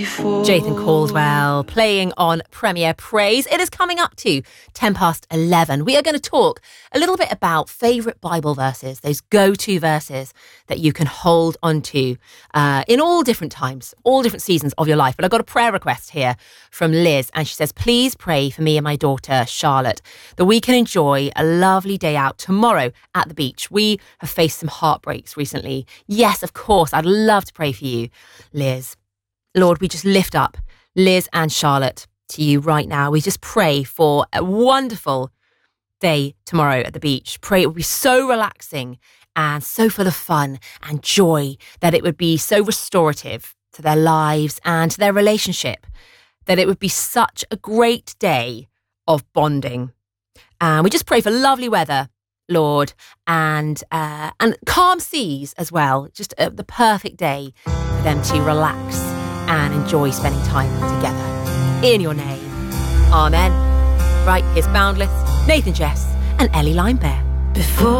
Jathan Caldwell playing on Premier Praise. It is coming up to 11:10. We are going to talk a little bit about favourite Bible verses, those go-to verses that you can hold onto in all different times, all different seasons of your life. But I've got a prayer request here from Liz, and she says, please pray for me and my daughter, Charlotte, that we can enjoy a lovely day out tomorrow at the beach. We have faced some heartbreaks recently. Yes, of course, I'd love to pray for you, Liz. Lord, we just lift up Liz and Charlotte to you right now. We just pray for a wonderful day tomorrow at the beach. Pray it would be so relaxing and so full of fun and joy, that it would be so restorative to their lives and to their relationship, that it would be such a great day of bonding. And we just pray for lovely weather, Lord, and calm seas as well. Just the perfect day for them to relax and enjoy spending time together. In your name, amen. Right, here's Boundless, Nathan Jess and Ellie Limebear. Before